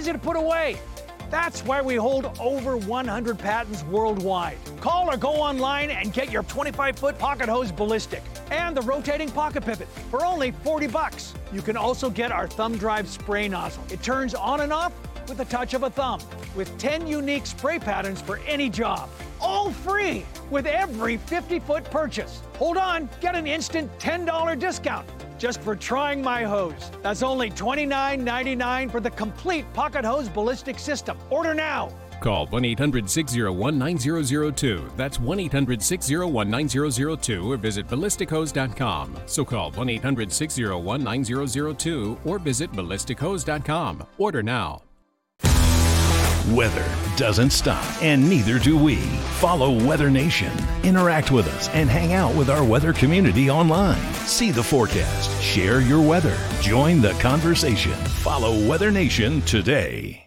easy to put away. That's why we hold over 100 patents worldwide. Call or go online and get your 25-foot pocket hose ballistic and the rotating pocket pivot for only $40. You can also get our thumb drive spray nozzle. It turns on and off with the touch of a thumb, with 10 unique spray patterns for any job. All free with every 50-foot purchase. Hold on, get an instant $10 discount just for trying my hose. That's only $29.99 for the complete pocket hose ballistic system. Order now. Call 1-800-601-9002. That's 1-800-601-9002 or visit ballistichose.com. So call 1-800-601-9002 or visit ballistichose.com. Order now. Weather doesn't stop, and neither do we. Follow Weather Nation. Interact with us and hang out with our weather community online. See the forecast, share your weather, join the conversation. Follow Weather Nation today.